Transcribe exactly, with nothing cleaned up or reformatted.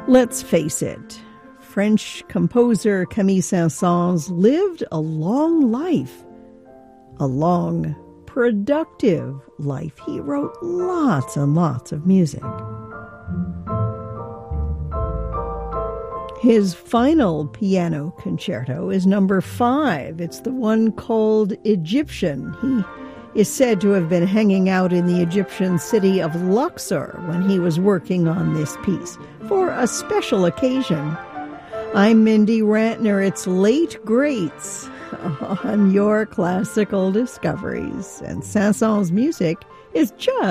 Let's face it, French composer Camille Saint-Saëns lived a long life, a long, productive life. He wrote lots and lots of music. His final piano concerto is number five. It's the one called Egyptian. He is said to have been hanging out in the Egyptian city of Luxor when he was working on this piece for a special occasion. I'm Mindy Rantner. It's Late Greats on your classical discoveries. And Saint-Saëns' music is just